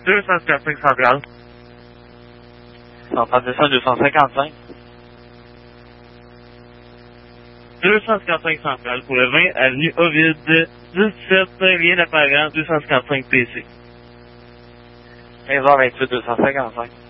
255 centrale. Centrale descend 255. 255 centrale pour le 20, avenue Ovide, 17, rien d'apparent, 255 PC. 15h28, 255.